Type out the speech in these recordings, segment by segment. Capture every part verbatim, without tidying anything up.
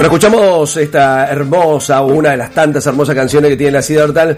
Bueno, escuchamos esta hermosa, o una de las tantas hermosas canciones que tiene la Ciudad Hortal,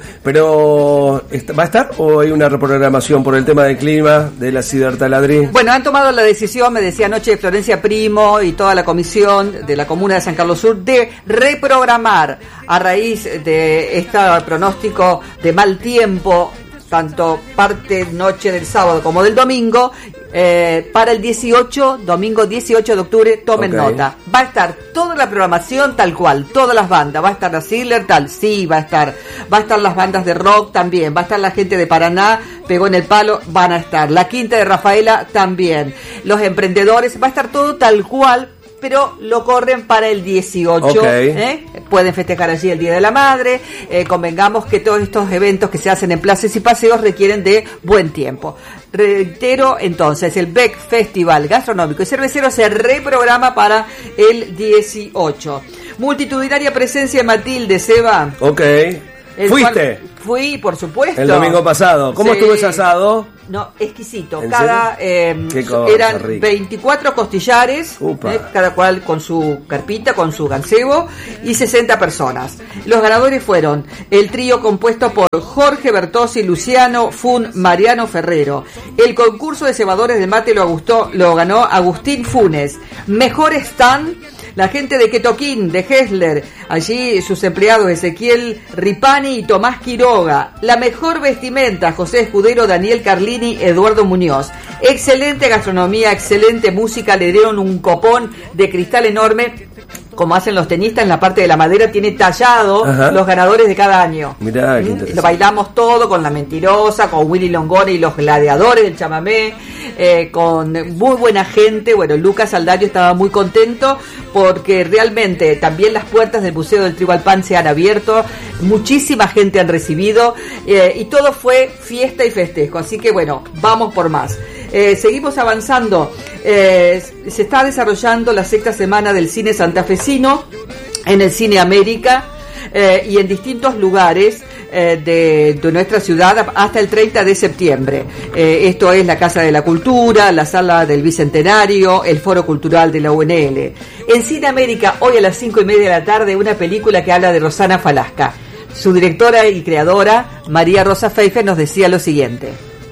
pero ¿va a estar o hay una reprogramación por el tema del clima de la Ciudad Hortal, Adri? Bueno, han tomado la decisión, me decía anoche Florencia Primo y toda la comisión de la comuna de San Carlos Sur, de reprogramar a raíz de este pronóstico de mal tiempo, tanto parte noche del sábado como del domingo, eh, para el dieciocho, domingo dieciocho de octubre, tomen okay. nota. Va a estar toda la programación tal cual, todas las bandas, va a estar la Ziegler tal, sí, va a estar, va a estar las bandas de rock también, va a estar la gente de Paraná, Pegó en el Palo, van a estar, la Quinta de Rafaela también, los emprendedores, va a estar todo tal cual, pero lo corren para el dieciocho, okay. ¿eh? Pueden festejar allí el Día de la Madre, eh, convengamos que todos estos eventos que se hacen en plazas y paseos requieren de buen tiempo. Reitero, entonces, el Beck Festival Gastronómico y Cervecero se reprograma para el dieciocho. Multitudinaria presencia de Matilde, Seba. Ok. El ¿Fuiste? Cual, fui, por supuesto. El domingo pasado. ¿Cómo sí. estuvo ese asado? No, exquisito. Cada eh, eran rica. veinticuatro costillares, eh, cada cual con su carpita, con su gansebo, y sesenta personas. Los ganadores fueron el trío compuesto por Jorge Bertozzi, Luciano Fun, Mariano Ferrero. El concurso de cebadores de mate lo, gustó, lo ganó Agustín Funes. Mejor stand, la gente de Quetoquín, de Hessler, allí sus empleados Ezequiel Ripani y Tomás Quiroga. La mejor vestimenta, José Escudero, Daniel Carlini, Eduardo Muñoz. Excelente gastronomía, excelente música, le dieron un copón de cristal enorme, como hacen los tenistas en la parte de la madera, tiene tallado Ajá. los ganadores de cada año. Mirá, qué interesante. Lo bailamos todo con La Mentirosa, con Willy Longone y los gladiadores del chamamé, eh, con muy buena gente. Bueno, Lucas Aldario estaba muy contento porque realmente también las puertas del Museo del Tribal Pan se han abierto, muchísima gente han recibido, eh, y todo fue fiesta y festejo. Así que bueno, vamos por más. Eh, seguimos avanzando. Eh, se está desarrollando la sexta semana del cine santafesino en el Cine América eh, y en distintos lugares eh, de, de nuestra ciudad hasta el treinta de septiembre. Eh, esto es la Casa de la Cultura, la Sala del Bicentenario, el Foro Cultural de la U N L. En Cine América, hoy a las cinco y media de la tarde, una película que habla de Rosana Falasca. Su directora y creadora, María Rosa Pfeiffer, nos decía lo siguiente.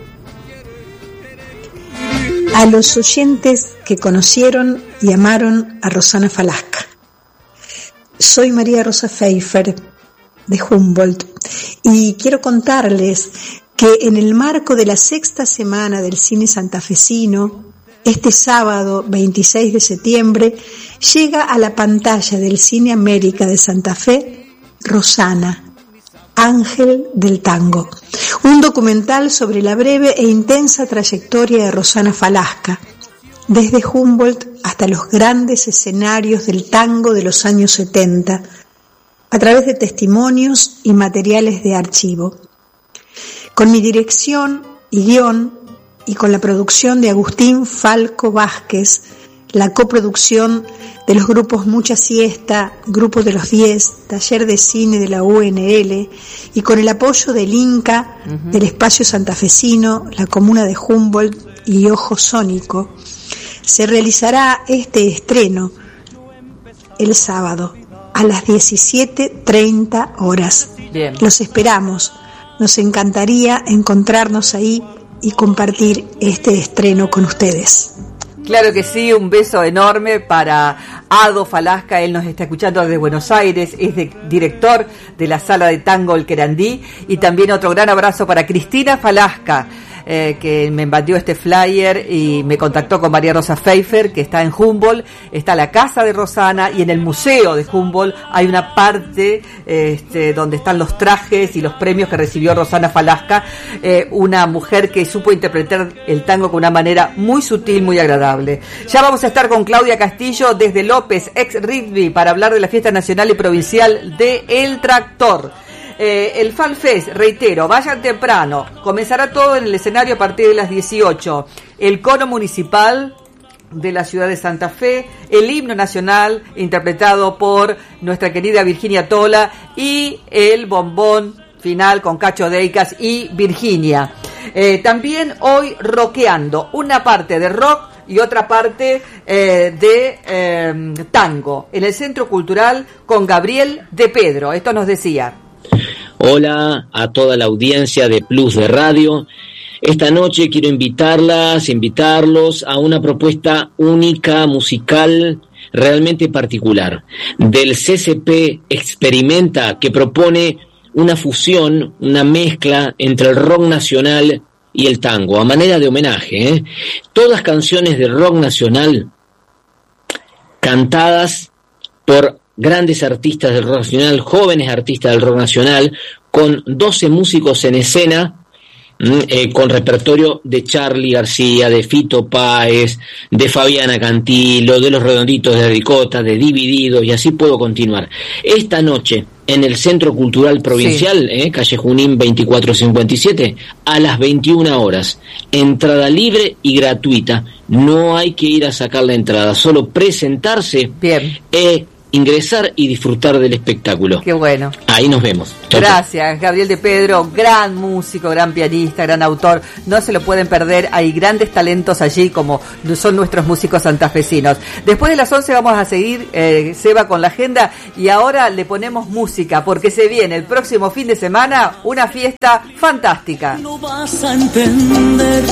A los oyentes que conocieron y amaron a Rosana Falasca. Soy María Rosa Pfeiffer, de Humboldt, y quiero contarles que en el marco de la sexta semana del cine santafesino, este sábado veintiséis de septiembre, llega a la pantalla del Cine América de Santa Fe, Rosana, Ángel del Tango, un documental sobre la breve e intensa trayectoria de Rosana Falasca, desde Humboldt hasta los grandes escenarios del tango de los años setenta, a través de testimonios y materiales de archivo. Con mi dirección y guión, y con la producción de Agustín Falco Vázquez, la coproducción de los grupos Mucha Siesta, Grupo de los diez, Taller de Cine de la U N L, y con el apoyo del INCA, uh-huh. del Espacio Santafesino, la Comuna de Humboldt y Ojo Sónico, se realizará este estreno el sábado a las diecisiete treinta horas. Bien. Los esperamos, nos encantaría encontrarnos ahí y compartir este estreno con ustedes. Claro que sí, un beso enorme para Ado Falasca, él nos está escuchando desde Buenos Aires, es de, director de la Sala de Tango El Querandí, y también otro gran abrazo para Cristina Falasca, eh, que me envió este flyer y me contactó con María Rosa Pfeiffer, que está en Humboldt, está la casa de Rosana, y en el museo de Humboldt hay una parte este, donde están los trajes y los premios que recibió Rosana Falasca, eh, una mujer que supo interpretar el tango con una manera muy sutil, muy agradable. Ya vamos a estar con Claudia Castillo desde López, ex Rigby, para hablar de la fiesta nacional y provincial de El Tractor. Eh, el Fan Fest, reitero, vayan temprano, comenzará todo en el escenario a partir de las dieciocho. El coro municipal de la ciudad de Santa Fe, el himno nacional interpretado por nuestra querida Virginia Tola y el bombón final con Cacho Deicas y Virginia. Eh, también hoy rockeando, una parte de rock y otra parte eh, de eh, tango en el Centro Cultural con Gabriel de Pedro. Esto nos decía. Hola a toda la audiencia de Plus de Radio. Esta noche quiero invitarlas, invitarlos a una propuesta única, musical, realmente particular, del C C P Experimenta, que propone una fusión, una mezcla entre el rock nacional y el tango, a manera de homenaje, ¿eh? Todas canciones de rock nacional cantadas por grandes artistas del rock nacional, jóvenes artistas del rock nacional, con doce músicos en escena, Eh, con repertorio de Charly García, de Fito Páez, de Fabiana Cantilo, de Los Redonditos de Ricota, de Divididos, y así puedo continuar. Esta noche, en el Centro Cultural Provincial, sí. eh, calle Junín veinticuatro cincuenta y siete, a las veintiuna horas, entrada libre y gratuita. No hay que ir a sacar la entrada, solo presentarse, Bien. e ingresar y disfrutar del espectáculo. Qué bueno. Ahí nos vemos. Chau, Gracias, Gabriel de Pedro, gran músico, gran pianista, gran autor. No se lo pueden perder, hay grandes talentos allí como son nuestros músicos santafesinos. Después de las once vamos a seguir, eh, Seba, con la agenda, y ahora le ponemos música porque se viene el próximo fin de semana una fiesta fantástica. No vas a entender.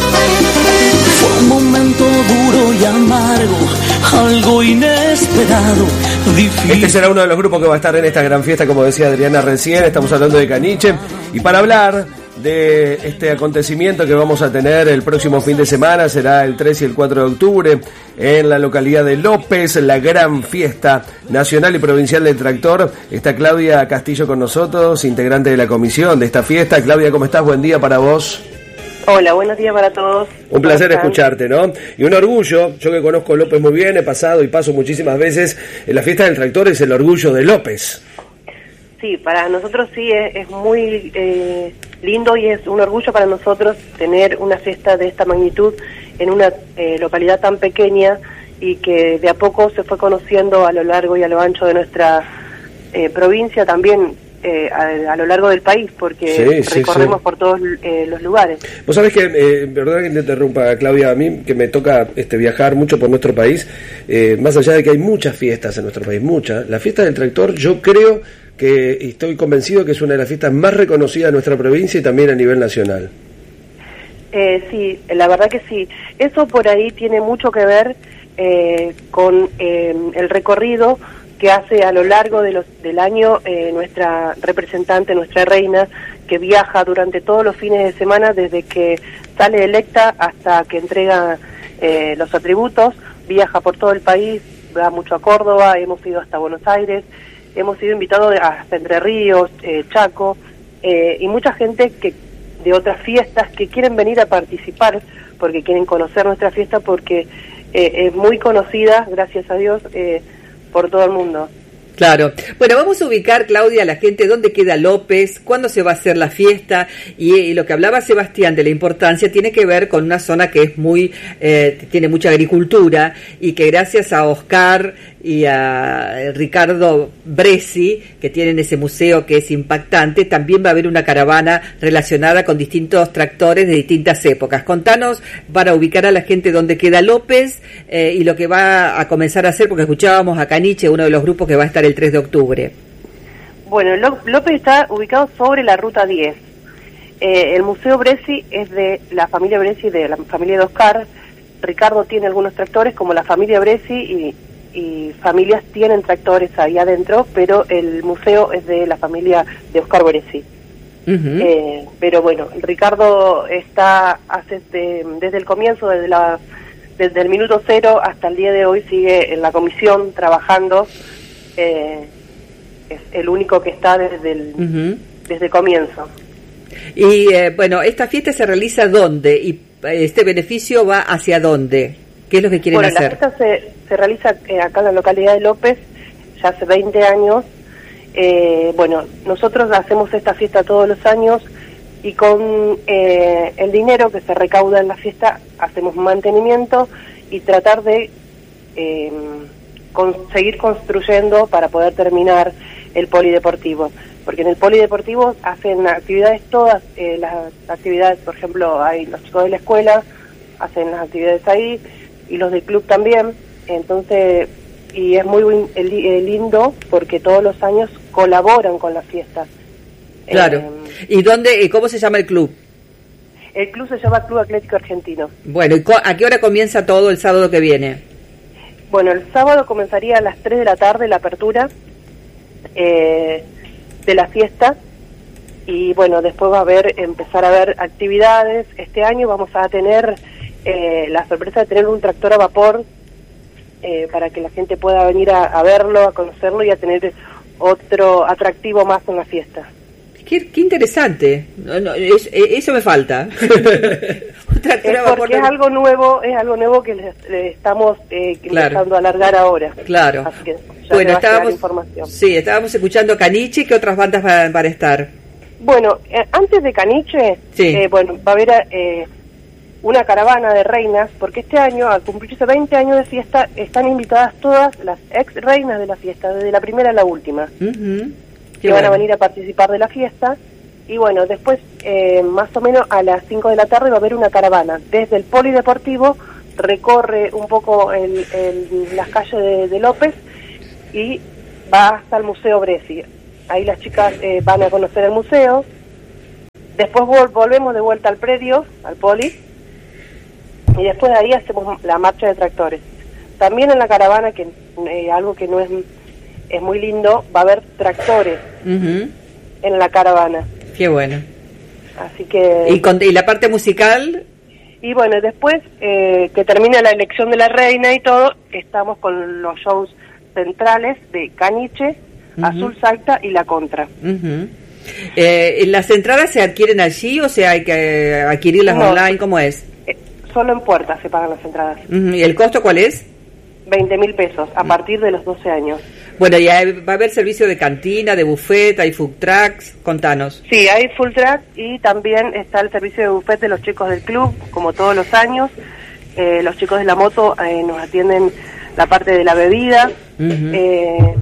Fue un momento duro y amargo, algo inesperado, difícil. Este será uno de los grupos que va a estar en esta gran fiesta, como decía Adriana recién. Estamos hablando de Caniche. Y para hablar de este acontecimiento que vamos a tener el próximo fin de semana, será el tres y el cuatro de octubre, en la localidad de López, la gran fiesta nacional y provincial del tractor. Está Claudia Castillo con nosotros, integrante de la comisión de esta fiesta. Claudia, ¿cómo estás? Buen día para vos. Hola, buenos días para todos. Un placer escucharte, ¿no? Y un orgullo, yo que conozco López muy bien, he pasado y paso muchísimas veces, en la fiesta del tractor es el orgullo de López. Sí, para nosotros sí es, es muy eh, lindo y es un orgullo para nosotros tener una fiesta de esta magnitud en una eh, localidad tan pequeña y que de a poco se fue conociendo a lo largo y a lo ancho de nuestra eh, provincia, también Eh, a, a lo largo del país, porque sí, recorremos sí, sí. por todos eh, los lugares. Vos sabés que, eh, verdad que te interrumpa, Claudia, a mí que me toca este viajar mucho por nuestro país, eh, más allá de que hay muchas fiestas en nuestro país, muchas, la fiesta del tractor yo creo que, y estoy convencido que es una de las fiestas más reconocidas de nuestra provincia y también a nivel nacional. Eh, sí, la verdad que sí. Eso por ahí tiene mucho que ver eh, con eh, el recorrido que hace a lo largo de los, del año eh, nuestra representante, nuestra reina, que viaja durante todos los fines de semana, desde que sale electa hasta que entrega eh, los atributos, viaja por todo el país, va mucho a Córdoba, hemos ido hasta Buenos Aires, hemos sido invitados hasta Entre Ríos, eh, Chaco, eh, y mucha gente que de otras fiestas que quieren venir a participar, porque quieren conocer nuestra fiesta, porque eh, es muy conocida, gracias a Dios, eh, por todo el mundo. Claro. Bueno, vamos a ubicar, Claudia, a la gente dónde queda López, cuándo se va a hacer la fiesta, y, y lo que hablaba Sebastián de la importancia tiene que ver con una zona que es muy, eh, tiene mucha agricultura, y que gracias a Oscar y a Ricardo Bresi, que tienen ese museo que es impactante, también va a haber una caravana relacionada con distintos tractores de distintas épocas. Contanos, para ubicar a la gente dónde queda López, eh, y lo que va a comenzar a hacer, porque escuchábamos a Caniche, uno de los grupos que va a estar el tres de octubre. Bueno, López está ubicado sobre la ruta diez. Eh, el Museo Bresi es de la familia Bresi, de la familia de Oscar. Ricardo tiene algunos tractores, como la familia Bresi, y, y familias tienen tractores ahí adentro, pero el museo es de la familia de Oscar Bresi. Uh-huh. Eh, pero bueno, Ricardo está hace de, desde el comienzo, desde, la, desde el minuto cero hasta el día de hoy, sigue en la comisión trabajando. Eh, es el único que está desde el, uh-huh. desde el comienzo. Y eh, bueno, ¿esta fiesta se realiza dónde? ¿Y este beneficio va hacia dónde? ¿Qué es lo que quieren bueno, hacer? La fiesta se, se realiza eh, acá en la localidad de López, ya hace veinte años. Eh, bueno, nosotros hacemos esta fiesta todos los años y con eh, el dinero que se recauda en la fiesta hacemos mantenimiento y tratar de eh, con, seguir construyendo para poder terminar el polideportivo. Porque en el polideportivo hacen actividades todas, eh, las actividades, por ejemplo, hay los chicos de la escuela, hacen las actividades ahí, y los del club también, entonces, y es muy lindo porque todos los años colaboran con la fiesta. Claro. Eh, ¿Y dónde, y cómo se llama el club? El club se llama Club Atlético Argentino. Bueno, ¿y a qué hora comienza todo el sábado que viene? Bueno, el sábado comenzaría a las tres de la tarde la apertura eh, de la fiesta. Y bueno, después va a haber, empezar a haber actividades. Este año vamos a tener eh, la sorpresa de tener un tractor a vapor eh, para que la gente pueda venir a, a verlo, a conocerlo y a tener otro atractivo más en la fiesta. Qué, qué interesante. No, no, es, eso me falta. Un tractor es a vapor porque de... es algo nuevo, es algo nuevo que le, le estamos eh, claro. empezando a alargar ahora. Claro. Así que ya bueno, te va estábamos, a llegar información. Sí, estábamos escuchando Caniche. ¿Qué otras bandas van, van a estar? Bueno, eh, antes de Caniche, sí. eh, bueno, va a haber eh, una caravana de reinas, porque este año, al cumplirse veinte años de fiesta, están invitadas todas las ex reinas de la fiesta, desde la primera a la última, uh-huh. que van a venir a participar de la fiesta. Y bueno, después, eh, más o menos a las cinco de la tarde, va a haber una caravana. Desde el Polideportivo recorre un poco el, el, las calles de, de López y va hasta el Museo Bresi. Ahí las chicas eh, van a conocer el museo. Después vol- volvemos de vuelta al predio, al Poli, y después de ahí hacemos la marcha de tractores. También en la caravana, que eh, algo que no es, es muy lindo, va a haber tractores uh-huh. en la caravana. Qué bueno. Así que... ¿Y, con, y la parte musical? Y bueno, después eh, que termina la elección de la reina y todo, estamos con los shows centrales de Caniche, uh-huh. Azul Salta y La Contra. Uh-huh. eh, ¿Las entradas se adquieren allí o sea hay que adquirirlas no, online? ¿Cómo es? Eh, solo en puertas se pagan las entradas. Uh-huh. ¿Y el costo cuál es? veinte mil pesos a partir de los doce años. Bueno, ya va a haber servicio de cantina, de buffet, hay food trucks, contanos. Sí, hay food truck y también está el servicio de buffet de los chicos del club, como todos los años. Eh, los chicos de la moto eh, nos atienden la parte de la bebida, uh-huh. eh,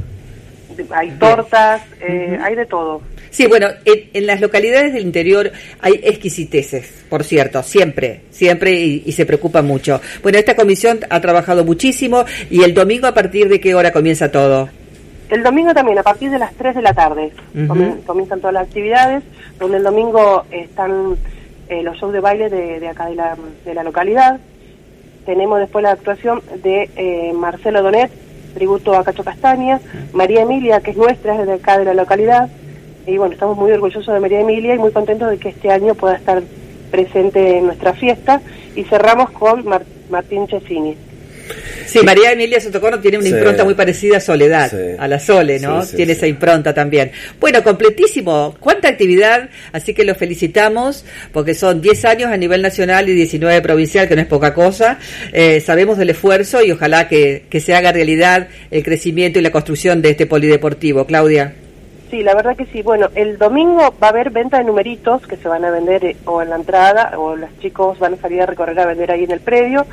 hay tortas, eh, uh-huh. hay de todo. Sí, bueno, en, en las localidades del interior hay exquisiteces, por cierto, siempre, siempre y, y se preocupa mucho. Bueno, esta comisión ha trabajado muchísimo y el domingo ¿a partir de qué hora comienza todo? El domingo también, a partir de las tres de la tarde, uh-huh. comienzan todas las actividades, donde el domingo están eh, los shows de baile de, de acá de la, de la localidad. Tenemos después la actuación de eh, Marcelo Donet, tributo a Cacho Castaña, María Emilia, que es nuestra, es de acá de la localidad. Y bueno, estamos muy orgullosos de María Emilia y muy contentos de que este año pueda estar presente en nuestra fiesta. Y cerramos con Mar- Martín Cesini. Sí, María Emilia Sotocorno tiene una sí. impronta muy parecida a Soledad, sí. a la Sole, ¿no? Sí, sí, tiene sí. esa impronta también. Bueno, completísimo, cuánta actividad, así que los felicitamos, porque son diez años a nivel nacional y diecinueve provincial, que no es poca cosa. Eh, sabemos del esfuerzo y ojalá que, que se haga realidad el crecimiento y la construcción de este polideportivo. Claudia. Sí, la verdad que sí. Bueno, el domingo va a haber venta de numeritos que se van a vender eh, o en la entrada, o los chicos van a salir a recorrer a vender ahí en el predio.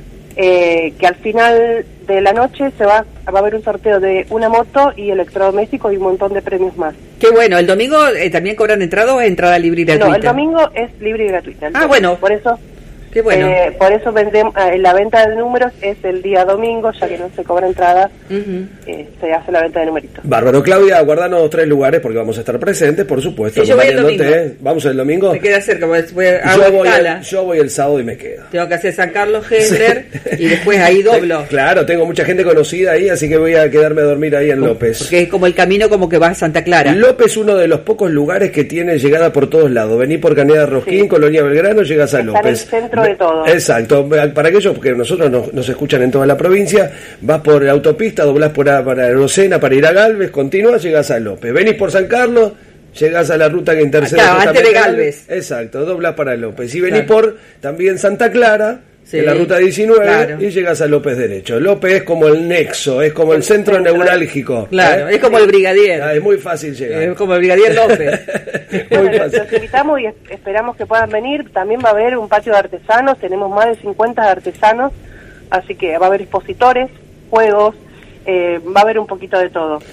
Eh, que al final de la noche se va, va a haber un sorteo de una moto y electrodoméstico y un montón de premios más. Qué bueno. ¿El domingo eh, también cobran entrada o es entrada libre y gratuita? No, el domingo es libre y gratuita. Ah, domingo. bueno. Por eso... Qué bueno. Eh, por eso vendemos, eh, la venta de números es el día domingo, ya que no se cobra entrada, uh-huh. eh, se hace la venta de numeritos. Bárbaro. Claudia, guardanos tres lugares porque vamos a estar presentes, por supuesto. Sí, yo voy el domingo. ¿Vamos el domingo? Me queda cerca, voy a yo, voy el, yo voy el sábado y me quedo. Tengo que hacer San Carlos Hendler sí. y después ahí doblo. Claro, tengo mucha gente conocida ahí, así que voy a quedarme a dormir ahí en López. Porque es como el camino como que va a Santa Clara. López es uno de los pocos lugares que tiene llegada por todos lados. Vení por Caneda Rosquín, sí. Colonia Belgrano, llegas a Está López. Está en el centro de todo. Exacto. Para aquellos, porque nosotros nos, nos escuchan en toda la provincia, vas por la autopista, doblás por a, para Rosena, para ir a Galvez, continúas, llegás a López. Venís por San Carlos, llegás a la ruta que intercede. Claro, antes de Galvez. Exacto, doblás para López. Y venís claro. por también Santa Clara, sí, en la ruta diecinueve, claro. y llegas a López derecho. López es como el nexo, es como el centro neurálgico. Claro, ¿eh? Es como el brigadier. Ah, es muy fácil llegar. Es como el brigadier López. Muy fácil. Los invitamos y esperamos que puedan venir. También va a haber un patio de artesanos, tenemos más de cincuenta artesanos, así que va a haber expositores, juegos, eh, va a haber un poquito de todo.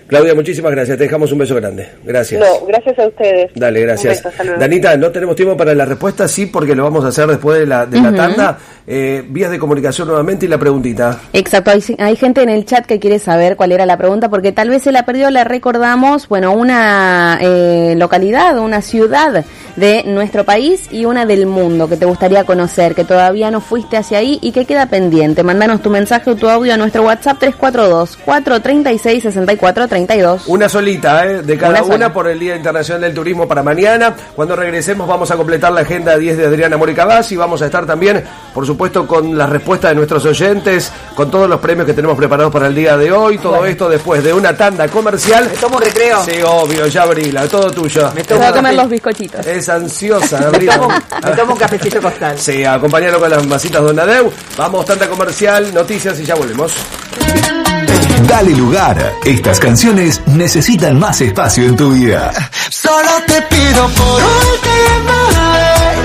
Claudia, muchísimas gracias. Te dejamos un beso grande. Gracias. No, gracias a ustedes. Dale, gracias. Un beso, saludos. Danita, no tenemos tiempo para la respuesta, sí, porque lo vamos a hacer después de la, de la uh-huh. tanda. Eh, vías de comunicación nuevamente y la preguntita. Exacto, hay, hay gente en el chat que quiere saber cuál era la pregunta, porque tal vez se la perdió, la recordamos, bueno, una eh, localidad, una ciudad de nuestro país y una del mundo que te gustaría conocer, que todavía no fuiste hacia ahí y que queda pendiente. Mándanos tu mensaje o tu audio a nuestro WhatsApp tres cuatro dos, cuatro tres seis, seis cuatro tres dos. Una solita, ¿eh? De cada una, una por el Día Internacional del Turismo para mañana. Cuando regresemos vamos a completar la agenda diez de Adriana Moricabas y vamos a estar también, por supuesto, con la respuesta de nuestros oyentes, con todos los premios que tenemos preparados para el día de hoy. Todo bueno. esto después de una tanda comercial. ¿Me tomo un recreo? Sí, obvio, ya Abrila, todo tuyo. Me tomo a comer los bizcochitos. Es ansiosa, Abrila. me, tomo, me tomo un cafecito costal. Sí, acompañarlo con las masitas Don Adeu. Vamos, tanda comercial, noticias y ya volvemos. Dale lugar. Estas canciones necesitan más espacio en tu vida. Solo te pido por última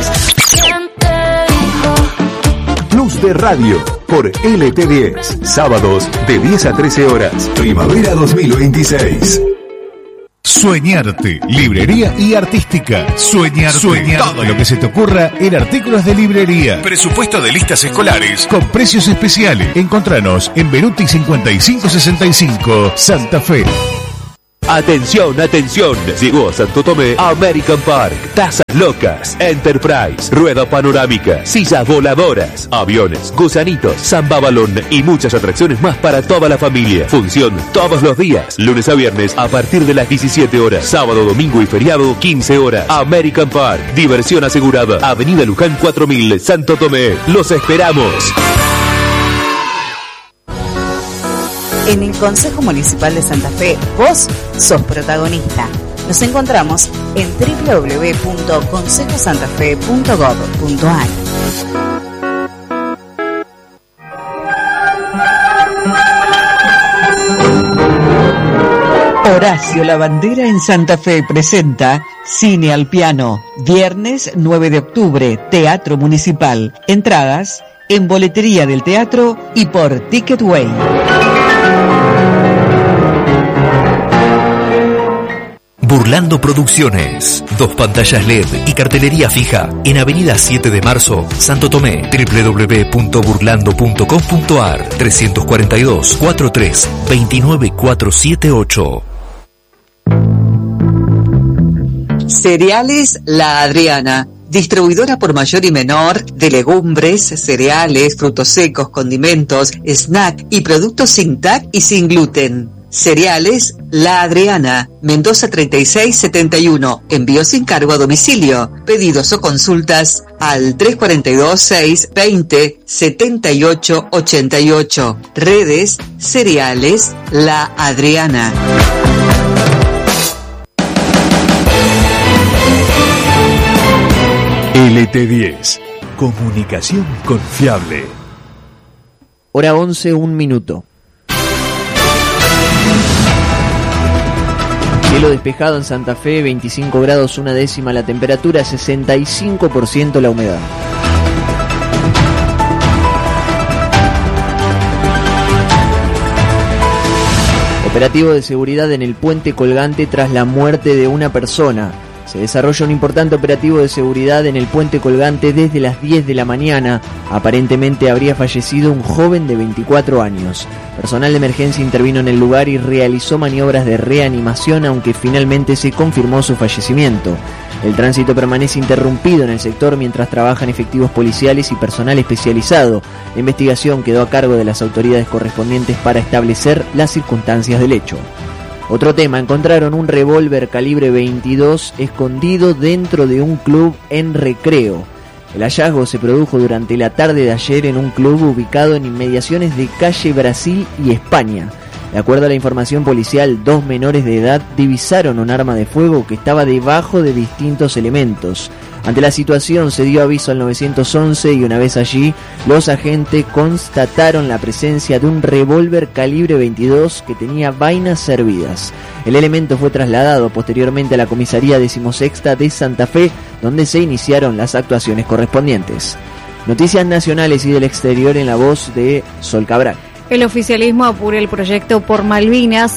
vez. Plus de Radio por L T diez. Sábados de diez a trece horas. Primavera dos mil veintiséis. Sueñarte, librería y artística. Sueñarte, Sueñarte. Todo lo que se te ocurra en artículos de librería. Presupuesto de listas escolares con precios especiales. Encontranos en Beruti cincuenta y cinco sesenta y cinco, Santa Fe. Atención, atención, llegó a Santo Tomé American Park, tazas locas, Enterprise, rueda panorámica, sillas voladoras, aviones, gusanitos, samba balón y muchas atracciones más para toda la familia. Función todos los días, lunes a viernes a partir de las diecisiete horas, sábado, domingo y feriado quince horas. American Park, diversión asegurada, Avenida Luján cuatro mil, Santo Tomé. Los esperamos. En el Consejo Municipal de Santa Fe, vos sos protagonista. Nos encontramos en doble u doble u doble u punto consejo santa fe punto gob punto a r. Horacio Lavandera en Santa Fe presenta Cine al Piano, viernes nueve de octubre, Teatro Municipal. Entradas en boletería del teatro y por Ticketway. Burlando Producciones, dos pantallas L E D y cartelería fija en Avenida siete de Marzo, Santo Tomé, doble u doble u doble u punto burlando punto com punto a r, trescientos cuarenta y dos, cuarenta y tres, veintinueve, cuatrocientos setenta y ocho. Cereales La Adriana, distribuidora por mayor y menor de legumbres, cereales, frutos secos, condimentos, snack y productos sin T A C y sin gluten. Cereales La Adriana, Mendoza treinta y seis setenta y uno, envío sin cargo a domicilio. Pedidos o consultas al tres cuatro dos, seis veinte, setenta y ocho ochenta y ocho. Redes Cereales La Adriana. L T diez, comunicación confiable. Hora once, un minuto. Cielo despejado en Santa Fe, veinticinco grados, una décima la temperatura, sesenta y cinco por ciento la humedad. Operativo de seguridad en el puente colgante tras la muerte de una persona. Se desarrolla un importante operativo de seguridad en el puente colgante desde las diez de la mañana. Aparentemente habría fallecido un joven de veinticuatro años. Personal de emergencia intervino en el lugar y realizó maniobras de reanimación, aunque finalmente se confirmó su fallecimiento. El tránsito permanece interrumpido en el sector mientras trabajan efectivos policiales y personal especializado. La investigación quedó a cargo de las autoridades correspondientes para establecer las circunstancias del hecho. Otro tema, encontraron un revólver calibre veintidós escondido dentro de un club en Recreo. El hallazgo se produjo durante la tarde de ayer en un club ubicado en inmediaciones de calle Brasil y España. De acuerdo a la información policial, dos menores de edad divisaron un arma de fuego que estaba debajo de distintos elementos. Ante la situación se dio aviso al nueve once y una vez allí, los agentes constataron la presencia de un revólver calibre veintidós que tenía vainas servidas. El elemento fue trasladado posteriormente a la comisaría decimosexta de Santa Fe, donde se iniciaron las actuaciones correspondientes. Noticias nacionales y del exterior en la voz de Sol Cabral. El oficialismo apura el proyecto por Malvinas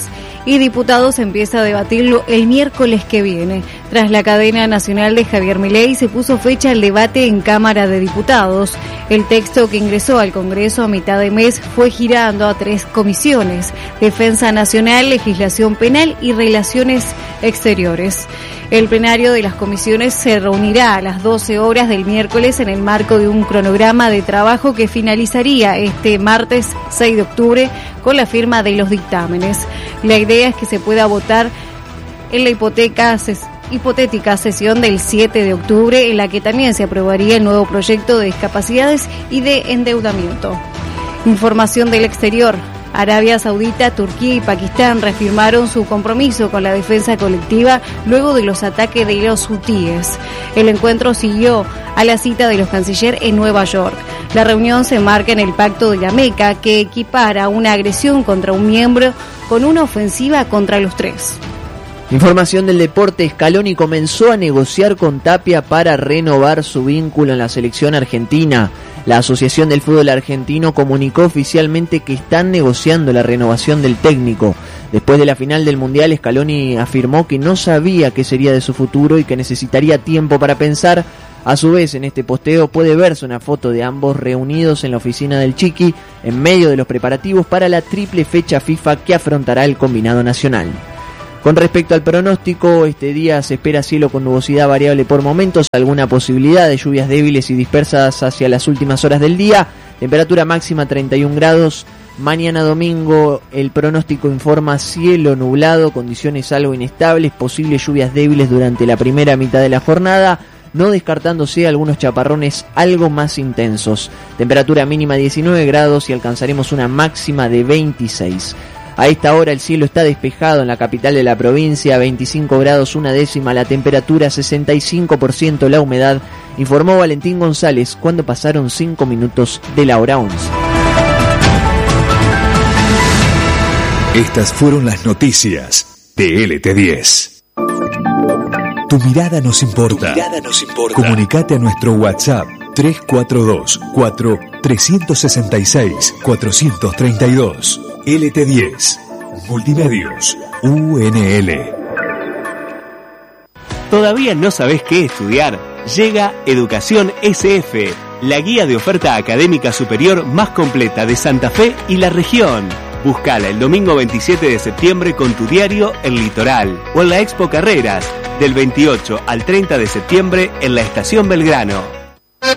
y Diputados empieza a debatirlo el miércoles que viene. Tras la cadena nacional de Javier Milei se puso fecha al debate en Cámara de Diputados. El texto que ingresó al Congreso a mitad de mes fue girando a tres comisiones: Defensa Nacional, Legislación Penal y Relaciones Exteriores. El plenario de las comisiones se reunirá a las doce horas del miércoles en el marco de un cronograma de trabajo que finalizaría este martes seis de octubre con la firma de los dictámenes. La idea es que se pueda votar en la hipoteca hipotética sesión del siete de octubre, en la que también se aprobaría el nuevo proyecto de discapacidades y de endeudamiento. Información del exterior. Arabia Saudita, Turquía y Pakistán reafirmaron su compromiso con la defensa colectiva luego de los ataques de los hutíes. El encuentro siguió a la cita de los cancilleres en Nueva York. La reunión se marca en el Pacto de la Meca, que equipara una agresión contra un miembro con una ofensiva contra los tres. Información del deporte. Scaloni comenzó a negociar con Tapia para renovar su vínculo en la selección argentina. La Asociación del Fútbol Argentino comunicó oficialmente que están negociando la renovación del técnico. Después de la final del Mundial, Scaloni afirmó que no sabía qué sería de su futuro y que necesitaría tiempo para pensar. A su vez, en este posteo puede verse una foto de ambos reunidos en la oficina del Chiqui en medio de los preparativos para la triple fecha FIFA que afrontará el combinado nacional. Con respecto al pronóstico, este día se espera cielo con nubosidad variable por momentos, alguna posibilidad de lluvias débiles y dispersas hacia las últimas horas del día, temperatura máxima treinta y un grados. Mañana domingo el pronóstico informa cielo nublado, condiciones algo inestables, posibles lluvias débiles durante la primera mitad de la jornada, no descartándose algunos chaparrones algo más intensos. Temperatura mínima diecinueve grados y alcanzaremos una máxima de veintiséis. A esta hora el cielo está despejado en la capital de la provincia, veinticinco grados una décima la temperatura, sesenta y cinco por ciento la humedad, informó Valentín González cuando pasaron cinco minutos de la hora once. Estas fueron las noticias de L T diez. Tu mirada nos importa. Tu mirada nos importa. Comunicate a nuestro WhatsApp tres cuatro dos, cuatro, tres seis seis, cuatro tres dos. L T diez. Multimedios. U N L. ¿Todavía no sabés qué estudiar? Llega Educación S F, la guía de oferta académica superior más completa de Santa Fe y la región. Búscala el domingo veintisiete de septiembre con tu diario El Litoral o en la Expo Carreras, del veintiocho al treinta de septiembre en la Estación Belgrano.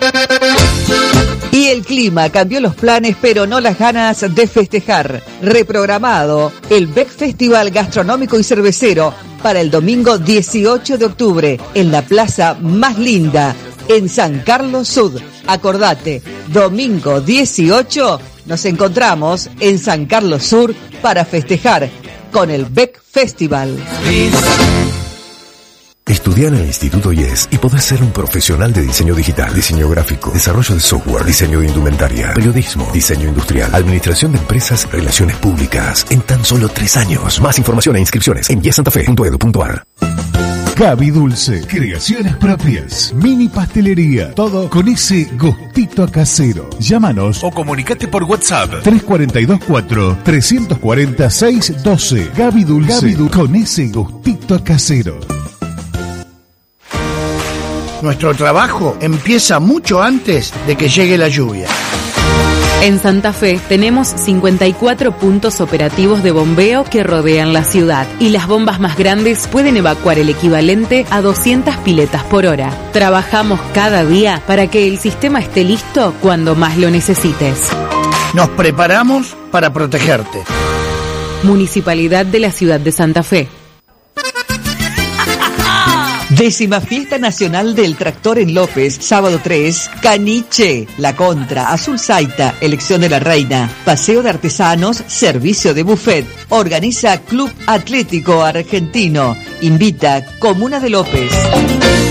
Y el clima cambió los planes, pero no las ganas de festejar. Reprogramado el B E C Festival Gastronómico y Cervecero para el domingo dieciocho de octubre en la plaza más linda, en San Carlos Sur. Acordate, domingo dieciocho nos encontramos en San Carlos Sur para festejar con el B E C Festival. Estudia en el Instituto I E S y podés ser un profesional de diseño digital, diseño gráfico, desarrollo de software, diseño de indumentaria, periodismo, diseño industrial, administración de empresas, relaciones públicas, en tan solo tres años. Más información e inscripciones en yesantafe punto edu punto ar. Gaby Dulce, creaciones propias, mini pastelería, todo con ese gustito a casero. Llámanos o comunicate por WhatsApp tres cuatro dos, cuatro, tres cuatro cero, seis uno dos. Gaby Dulce, Gaby Dulce, con ese gustito a casero. Nuestro trabajo empieza mucho antes de que llegue la lluvia. En Santa Fe tenemos cincuenta y cuatro puntos operativos de bombeo que rodean la ciudad y las bombas más grandes pueden evacuar el equivalente a doscientas piletas por hora. Trabajamos cada día para que el sistema esté listo cuando más lo necesites. Nos preparamos para protegerte. Municipalidad de la Ciudad de Santa Fe. Décima Fiesta Nacional del Tractor en López, sábado tres, Caniche, La Contra, Azul Saita, Elección de la Reina, Paseo de Artesanos, Servicio de Buffet. Organiza Club Atlético Argentino. Invita Comuna de López.